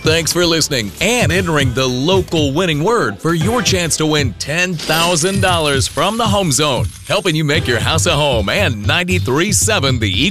Thanks for listening and entering the local winning word for your chance to win $10,000 from the Home Zone, helping you make your house a home and 93.7 The Eagle.